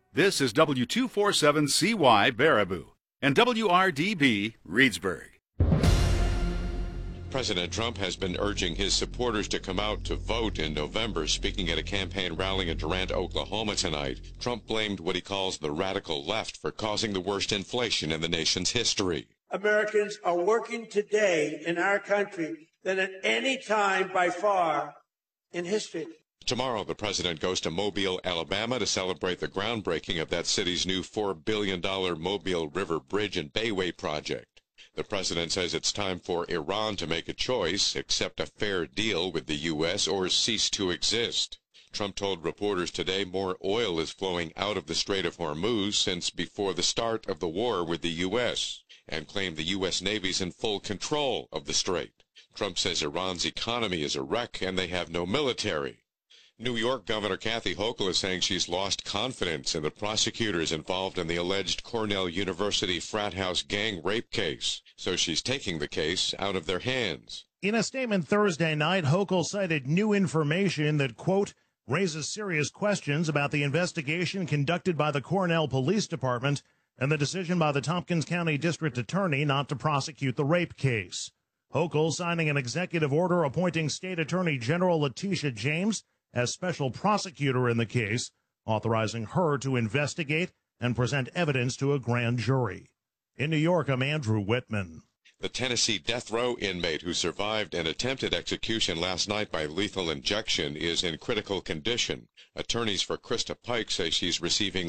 This is W247CY Baraboo and WRDB Reedsburg. President Trump has been urging his supporters to come out to vote in November. Speaking at a campaign rally in Durant, Oklahoma tonight, Trump blamed what he calls the radical left for causing the worst inflation in the nation's history. Americans are working today in our country than at any time by far in history. Tomorrow, the president goes to Mobile, Alabama to celebrate the groundbreaking of that city's new $4 billion Mobile River Bridge and Bayway project. The president says it's time for Iran to make a choice, accept a fair deal with the U.S. or cease to exist. Trump told reporters today more oil is flowing out of the Strait of Hormuz since before the start of the war with the U.S., and claimed the U.S. Navy's in full control of the strait. Trump says Iran's economy is a wreck and they have no military. New York Governor Kathy Hochul is saying she's lost confidence in the prosecutors involved in the alleged Cornell University frat house gang rape case, so she's taking the case out of their hands. In a statement Thursday night, Hochul cited new information that, quote, raises serious questions about the investigation conducted by the Cornell Police Department and the decision by the Tompkins County District Attorney not to prosecute the rape case. Hochul signing an executive order appointing State Attorney General Letitia James as special prosecutor in the case, authorizing her to investigate and present evidence to a grand jury. In New York, I'm Andrew Whitman. The Tennessee death row inmate who survived an attempted execution last night by lethal injection is in critical condition. Attorneys for Krista Pike say she's receiving